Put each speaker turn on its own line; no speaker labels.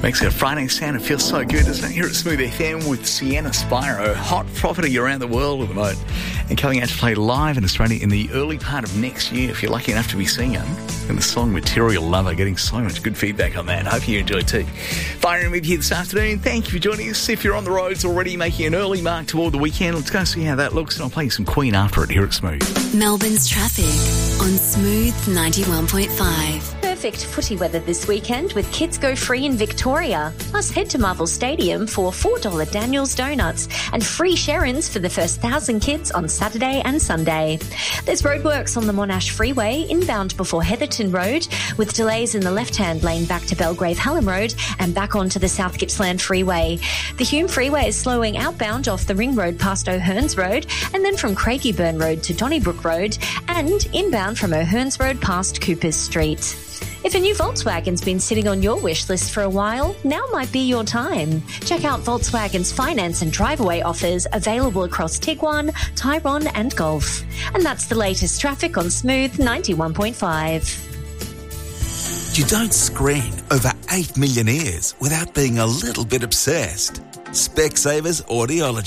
Makes it a Friday sound. It feels so good, doesn't it? Here at Smooth FM with Sienna Spyro, hot property around the world at the moment, and coming out to play live in Australia in the early part of next year, if you're lucky enough to be seeing her. And the song Material Lover, getting so much good feedback on that. Hope you enjoyed too. Firing with you this afternoon. Thank you for joining us. If you're on the roads already making an early mark toward the weekend, let's go see how that looks, and I'll play some Queen after it here at Smooth.
Melbourne's traffic on Smooth 91.5.
Perfect footy weather this weekend with Kids Go Free in Victoria. Plus, head to Marvel Stadium for $4 Daniel's Donuts and free Sharons for the first 1,000 kids on Saturday and Sunday. There's roadworks on the Monash Freeway inbound before Heatherton Road, with delays in the left-hand lane back to Belgrave Hallam Road and back onto the South Gippsland Freeway. The Hume Freeway is slowing outbound off the Ring Road past O'Hearns Road, and then from Craigieburn Road to Donnybrook Road, and inbound from O'Hearns Road past Coopers Street. If a new Volkswagen's been sitting on your wish list for a while, now might be your time. Check out Volkswagen's finance and drive-away offers available across Tiguan, Tyrone and Golf. And that's the latest traffic on Smooth 91.5.
You don't screen over 8 million ears without being a little bit obsessed. Specsavers Audiology.